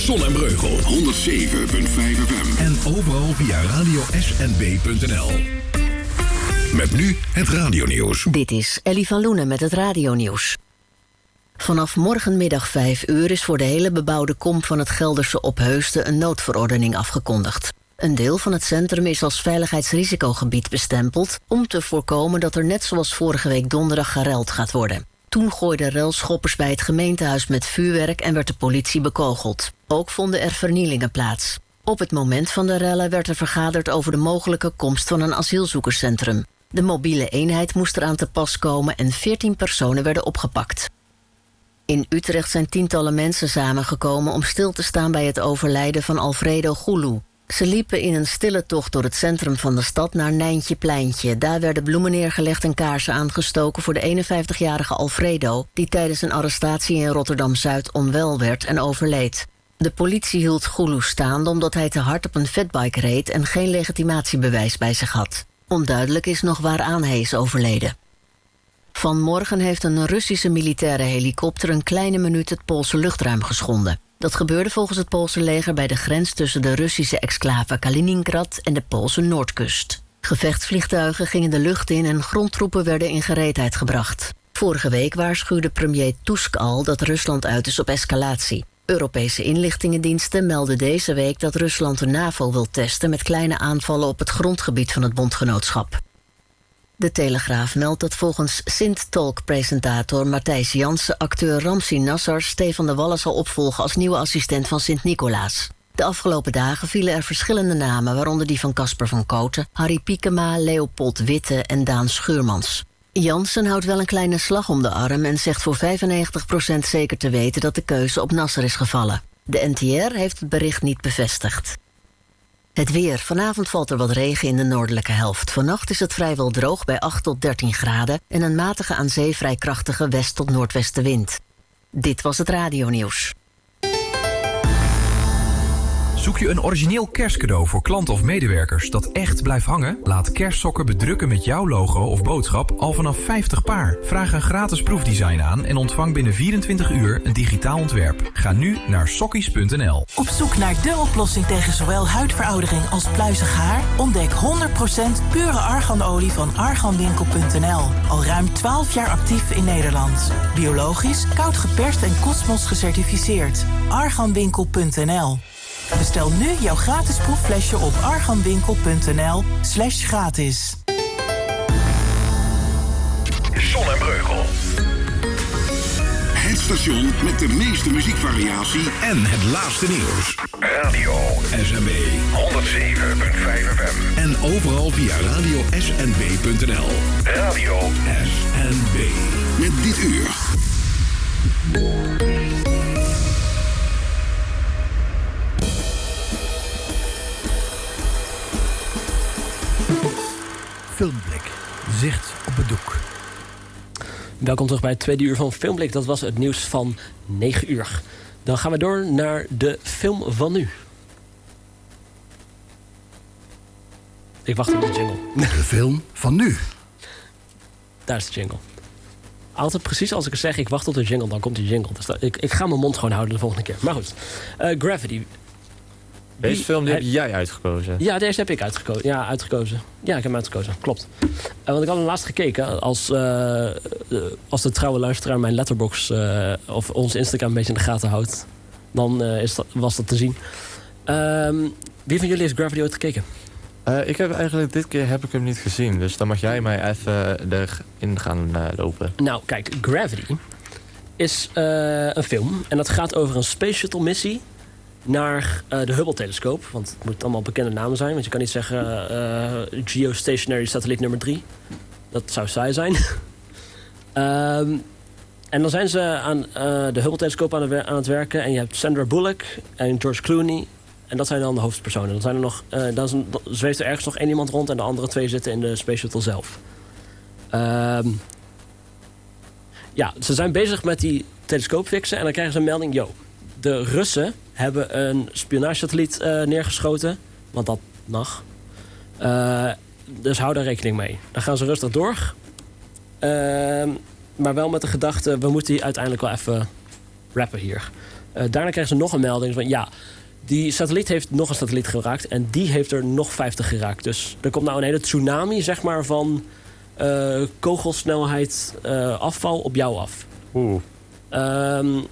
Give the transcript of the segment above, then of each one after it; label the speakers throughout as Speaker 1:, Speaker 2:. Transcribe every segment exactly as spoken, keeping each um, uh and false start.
Speaker 1: Zon en Breugel honderdzeven komma vijf F M. En overal via radio s n b punt n l. Met nu het radionieuws.
Speaker 2: Dit is Ellie van Loenen met het radionieuws. Vanaf morgenmiddag vijf uur is voor de hele bebouwde kom van het Gelderse Opheusden een noodverordening afgekondigd. Een deel van het centrum is als veiligheidsrisicogebied bestempeld om te voorkomen dat er net zoals vorige week donderdag gereld gaat worden. Toen gooiden relschoppers bij het gemeentehuis met vuurwerk en werd de politie bekogeld. Ook vonden er vernielingen plaats. Op het moment van de rellen werd er vergaderd over de mogelijke komst van een asielzoekerscentrum. De mobiele eenheid moest eraan te pas komen en veertien personen werden opgepakt. In Utrecht zijn tientallen mensen samengekomen om stil te staan bij het overlijden van Alfredo Goulou. Ze liepen in een stille tocht door het centrum van de stad naar Nijntje Pleintje. Daar werden bloemen neergelegd en kaarsen aangestoken voor de eenenvijftigjarige Alfredo, die tijdens een arrestatie in Rotterdam-Zuid onwel werd en overleed. De politie hield Goulou staande omdat hij te hard op een fatbike reed en geen legitimatiebewijs bij zich had. Onduidelijk is nog waaraan hij is overleden. Vanmorgen heeft een Russische militaire helikopter een kleine minuut het Poolse luchtruim geschonden. Dat gebeurde volgens het Poolse leger bij de grens tussen de Russische exclave Kaliningrad en de Poolse noordkust. Gevechtsvliegtuigen gingen de lucht in en grondtroepen werden in gereedheid gebracht. Vorige week waarschuwde premier Tusk al dat Rusland uit is op escalatie. Europese inlichtingendiensten melden deze week dat Rusland de NAVO wil testen met kleine aanvallen op het grondgebied van het bondgenootschap. De Telegraaf meldt dat volgens Sint-Talk-presentator Matthijs Jansen acteur Ramzi Nasser Stefan de Wallen zal opvolgen als nieuwe assistent van Sint-Nicolaas. De afgelopen dagen vielen er verschillende namen, waaronder die van Casper van Kooten, Harry Piekema, Leopold Witte en Daan Schuurmans. Jansen houdt wel een kleine slag om de arm en zegt voor vijfennegentig procent zeker te weten dat de keuze op Nasser is gevallen. De N T R heeft het bericht niet bevestigd. Het weer. Vanavond valt er wat regen in de noordelijke helft. Vannacht is het vrijwel droog bij acht tot dertien graden... en een matige aan zee vrij krachtige west- tot noordwestenwind. Dit was het radionieuws.
Speaker 3: Zoek je een origineel kerstcadeau voor klanten of medewerkers dat echt blijft hangen? Laat kerstsokken bedrukken met jouw logo of boodschap al vanaf vijftig paar. Vraag een gratis proefdesign aan en ontvang binnen vierentwintig uur een digitaal ontwerp. Ga nu naar sokkies punt n l.
Speaker 4: Op zoek naar de oplossing tegen zowel huidveroudering als pluizig haar? Ontdek honderd procent pure arganolie van arganwinkel punt n l. Al ruim twaalf jaar actief in Nederland. Biologisch, koud geperst en Cosmos gecertificeerd. arganwinkel punt n l. Bestel nu jouw gratis proefflesje op arganwinkel punt n l slash gratis.
Speaker 1: Zon en Breugel. Het station met de meeste muziekvariatie en het laatste nieuws. Radio S N B honderdzeven komma vijf F M. En overal via radio s n b punt n l. Radio S N B. Met dit uur.
Speaker 5: Filmblik. Zicht op het doek.
Speaker 6: Welkom terug bij het tweede uur van Filmblik. Dat was het nieuws van negen uur. Dan gaan we door naar de film van nu. Ik wacht op de jingle.
Speaker 5: De film van nu.
Speaker 6: Daar is de jingle. Altijd precies als ik zeg, ik wacht op de jingle, dan komt die jingle. Dus dat, ik, ik ga mijn mond gewoon houden de volgende keer. Maar goed, uh, Gravity.
Speaker 7: Deze
Speaker 6: Wie,
Speaker 7: film die heb
Speaker 6: hij,
Speaker 7: jij uitgekozen.
Speaker 6: Ja, deze heb ik uitgekozen. Ja, uitgekozen. Ja, ik heb hem uitgekozen. Klopt. Uh, want ik had hem laatst gekeken. Als, uh, als de trouwe luisteraar mijn Letterboxd uh, of ons Instagram een beetje in de gaten houdt, dan uh, is dat, was dat te zien. Uh, wie van jullie heeft Gravity ooit gekeken?
Speaker 7: Uh, ik heb eigenlijk dit keer heb ik hem niet gezien. Dus dan mag jij mij even erin gaan uh, lopen.
Speaker 6: Nou, kijk. Gravity is uh, een film. En dat gaat over een space shuttle missie naar uh, de Hubble-telescoop. Want het moet allemaal bekende namen zijn. Want je kan niet zeggen uh, geostationary satelliet nummer drie. Dat zou saai zijn. um, en dan zijn ze aan uh, de Hubble-telescoop aan, aan het werken. En je hebt Sandra Bullock en George Clooney. En dat zijn dan de hoofdpersonen. Dan, zijn er nog, uh, dan, is een, dan zweeft er ergens nog één iemand rond. En de andere twee zitten in de Space Shuttle zelf. Um, ja, ze zijn bezig met die telescoop fixen. En dan krijgen ze een melding. Yo, de Russen hebben een spionagesatelliet uh, neergeschoten. Want dat mag. Uh, dus hou daar rekening mee. Dan gaan ze rustig door. Uh, maar wel met de gedachte, we moeten die uiteindelijk wel even rappen hier. daarna krijgen ze nog een melding van... ja, die satelliet heeft nog een satelliet geraakt... en die heeft er nog vijftig geraakt. Dus er komt nou een hele tsunami, zeg maar, van... Uh, kogelsnelheid uh, afval op jou af.
Speaker 7: Oeh.
Speaker 6: Um,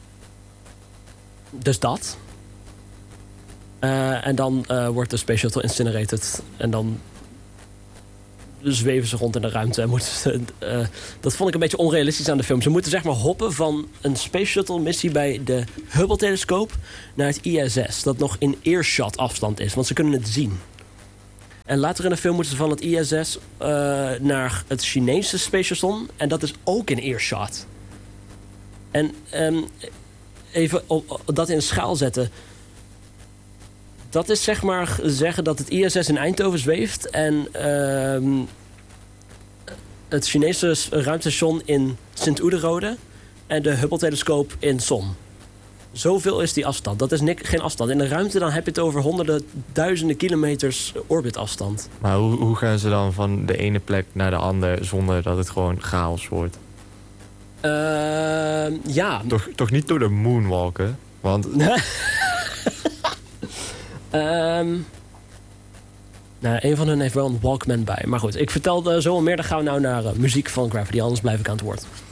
Speaker 6: dus dat. Uh, en dan uh, wordt de Space Shuttle incinerated. En dan zweven ze rond in de ruimte. En moeten ze, uh, dat vond ik een beetje onrealistisch aan de film. Ze moeten zeg maar hoppen van een Space Shuttle missie... bij de Hubble-telescoop naar het I S S. Dat nog in earshot afstand is. Want ze kunnen het zien. En later in de film moeten ze van het I S S uh, naar het Chinese Space Station. En dat is ook in earshot. En um, even op, op dat in schaal zetten. Dat is zeg maar zeggen dat het I S S in Eindhoven zweeft. En uh, het Chinese ruimtestation in Sint-Oederode. En de Hubble-telescoop in Zon. Zoveel is die afstand. Dat is nik- geen afstand. In de ruimte dan heb je het over honderden, duizenden kilometers orbitafstand.
Speaker 7: Maar hoe, hoe gaan ze dan van de ene plek naar de andere zonder dat het gewoon chaos wordt?
Speaker 6: Uh, ja.
Speaker 7: Toch, toch niet door de moonwalken? Want...
Speaker 6: um, nou, een van hen heeft wel een Walkman bij. Maar goed, ik vertel zo al meer. Dan gaan we nou naar uh, muziek van Gravity. Anders blijf ik aan het woord.